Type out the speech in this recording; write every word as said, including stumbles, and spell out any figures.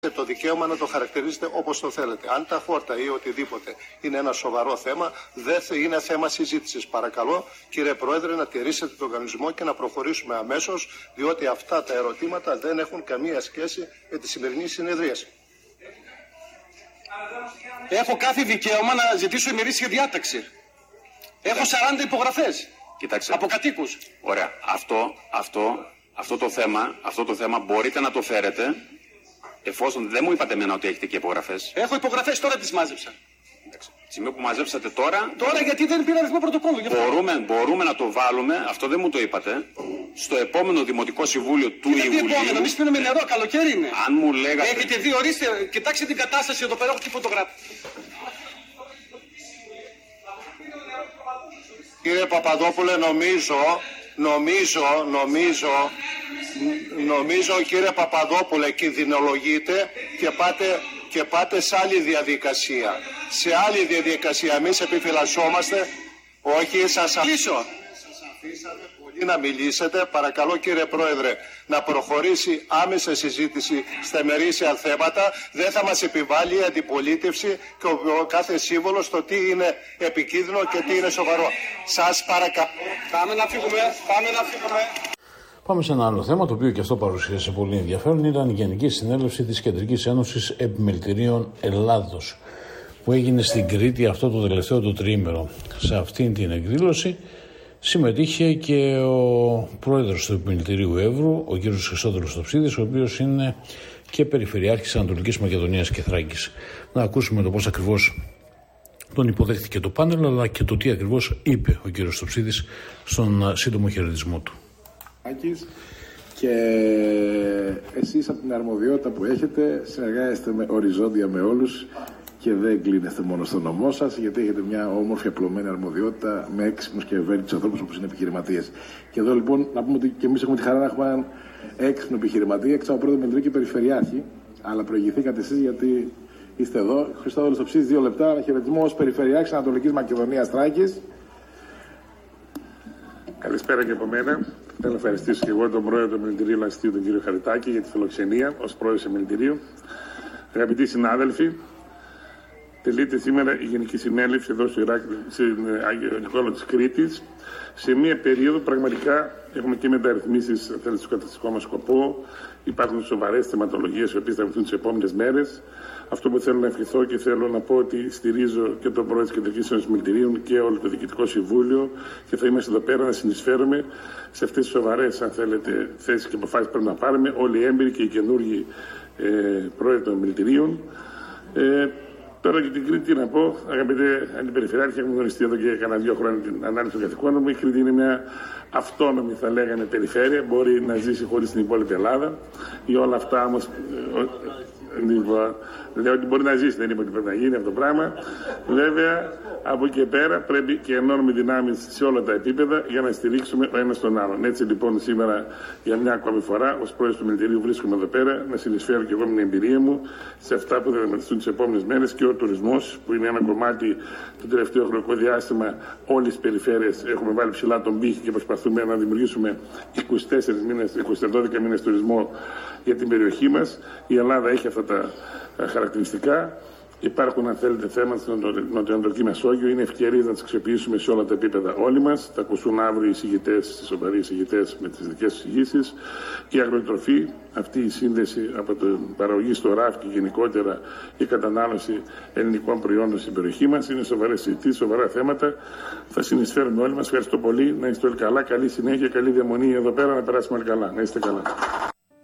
το δικαίωμα να το χαρακτηρίζετε όπως το θέλετε. Αν τα χόρτα ή οτιδήποτε είναι ένα σοβαρό θέμα, δεν είναι θέμα συζήτησης. Παρακαλώ, κύριε Πρόεδρε, να τηρήσετε τον κανονισμό και να προχωρήσουμε αμέσως, διότι αυτά τα ερωτήματα δεν έχουν καμία σχέση με τη σημερινή συνεδρίαση. Έχω κάθε δικαίωμα να ζητήσω ημερήσια διάταξη. Έχω σαράντα υπογραφές. Κοιτάξτε. Από κατοίκους. Ωραία. Αυτό, αυτό, αυτό, το θέμα, αυτό το θέμα μπορείτε να το φέρετε, εφόσον δεν μου είπατε εμένα ότι έχετε και υπογραφές. Έχω υπογραφές, τώρα τις μάζεψα. Τη στιγμή που μαζέψατε τώρα. Τώρα γιατί δεν πήρα αριθμό πρωτοκόλλου. Μπορούμε, μπορούμε να το βάλουμε, αυτό δεν μου το είπατε, στο επόμενο Δημοτικό Συμβούλιο του είναι Ιουλίου. επόμενο, να μην σπίνουμε νερό, καλοκαίρι είναι. Αν μου λέγατε. Έχετε δει, ορίστε, κοιτάξτε την κατάσταση εδώ πέρα, έχω τη φωτογραφία. Κύριε Παπαδόπουλε, νομίζω, νομίζω, νομίζω, νομίζω κύριε Παπαδόπουλε, κινδυνολογείτε και πάτε, και πάτε σε άλλη διαδικασία. Σε άλλη διαδικασία, εμείς επιφυλασσόμαστε, όχι σας αφήσω. Να μιλήσετε, παρακαλώ κύριε Πρόεδρε, να προχωρήσει άμεσα συζήτηση στα ημερήσια θέματα. Δεν θα μας επιβάλλει η αντιπολίτευση και ο κάθε σύμβολος το τι είναι επικίνδυνο και τι είναι σοβαρό. Σας παρακαλώ. Πάμε να φύγουμε, πάμε να φύγουμε. Πάμε σε ένα άλλο θέμα, το οποίο και αυτό παρουσίασε πολύ ενδιαφέρον. Ήταν η Γενική Συνέλευση της Κεντρικής Ένωσης Επιμελητηρίων Ελλάδος, που έγινε στην Κρήτη αυτό το τελευταίο το τριήμερο. Σε αυτήν την εκδήλωση συμμετείχε και ο πρόεδρος του Επιμελητηρίου Εύρου, ο κ. Χριστόδουλος Τοψίδης, ο οποίος είναι και Περιφερειάρχης Ανατολικής Μακεδονίας και Θράκης. Να ακούσουμε το πώς ακριβώς τον υποδέχτηκε το πάνελ, αλλά και το τι ακριβώς είπε ο κ. Τοψίδης στον σύντομο χαιρετισμό του. Και εσείς από την αρμοδιότητα που έχετε συνεργάζεστε με, οριζόντια με όλους και δεν κλείνεστε μόνο στο νομό σας, γιατί έχετε μια όμορφη απλωμένη αρμοδιότητα με έξυπνους και ευέλικτους ανθρώπους όπως είναι επιχειρηματίες. Και εδώ λοιπόν να πούμε ότι και εμείς έχουμε τη χαρά να έχουμε έναν έξυπνο επιχειρηματία, έξω από πρώτο μελητρή και περιφερειάρχη, αλλά προηγηθήκατε εσείς γιατί είστε εδώ. Χριστόδουλος Τοψίδης, δύο λεπτά, ένα χαιρετισμό ως Περιφερειάρχης Ανατολικής Μακεδονίας Θράκης. Καλησπέρα και από μένα. Θέλω να ευχαριστήσω και εγώ τον πρόεδρο του Επιμελητηρίου Λαστίου, τον κύριο Χαριτάκη, για τη φιλοξενία ως πρόεδρος του Επιμελητηρίου. Αγαπητοί συνάδελφοι, τελείται σήμερα η Γενική Συνέλευση εδώ στο Ηράκλειο, στην Άγιο Νικόλαο της Κρήτης, σε μια περίοδο πραγματικά έχουμε και μεταρρυθμίσεις στο καταστατικό μας σκοπό. Υπάρχουν σοβαρές θεματολογίες οι οποίες θα βρεθούν τις επόμενες μέρες. Αυτό που θέλω να ευχηθώ και θέλω να πω ότι στηρίζω και τον πρόεδρο της Κεντρικής Ένωσης Επιμελητηρίων και όλο το Διοικητικό Συμβούλιο και θα είμαστε εδώ πέρα να συνεισφέρουμε σε αυτές τις σοβαρές, αν θέλετε, θέσεις και αποφάσεις που πρέπει να πάρουμε, όλοι οι έμπειροι και οι καινούργοι ε, πρόεδροι των Επιμελητηρίων. Ε, Τώρα για την Κρήτη να πω, αγαπητέ Αντιπεριφερειάρχη, έχουμε γνωριστεί εδώ και κανένα δύο χρόνια την ανάλυση των καθηκόντων μου. Η Κρήτη είναι μια αυτόνομη, θα λέγανε, περιφέρεια. Μπορεί να ζήσει χωρίς την υπόλοιπη Ελλάδα. Για όλα αυτά όμως. Λέω ότι μπορεί να ζήσει, δεν είπε ότι πρέπει να γίνει αυτό το πράγμα. Βέβαια, από εκεί και πέρα πρέπει και ενώνουμε δυνάμεις σε όλα τα επίπεδα για να στηρίξουμε ο ένας τον άλλον. Έτσι λοιπόν, σήμερα για μια ακόμη φορά, ως πρόεδρος του Επιμελητηρίου, βρίσκομαι εδώ πέρα να συνεισφέρω και εγώ με την εμπειρία μου σε αυτά που θα διαμετρηθούν τις επόμενες μέρες και ο τουρισμός, που είναι ένα κομμάτι το τελευταίο χρονικό διάστημα. Όλες τις περιφέρειες έχουμε βάλει ψηλά τον πύχη και προσπαθούμε να δημιουργήσουμε είκοσι τέσσερις μήνες, είκοσι δώδεκα μήνες τουρισμό για την περιοχή μας. Η Ελλάδα έχει αυτά τα χαρακτηριστικά. Υπάρχουν, αν θέλετε, θέματα στην Νοτιοανατολική Μεσόγειο. Είναι ευκαιρίες να τις αξιοποιήσουμε σε όλα τα επίπεδα όλοι μας. Θα ακούσουν αύριο οι εισηγητές, οι σοβαροί εισηγητές με τις δικές τους εισηγήσεις. Η αγροτροφή, αυτή η σύνδεση από την παραγωγή στο ράφι και γενικότερα η κατανάλωση ελληνικών προϊόντων στην περιοχή μας. Είναι σοβαρές συζητήσεις, σοβαρά θέματα. Θα συνεισφέρουμε όλοι μας. Ευχαριστώ πολύ. Να είστε όλοι καλά. Καλή συνέχεια, καλή διαμονή εδώ πέρα. Να περάσουμε όλοι καλά. Να είστε καλά.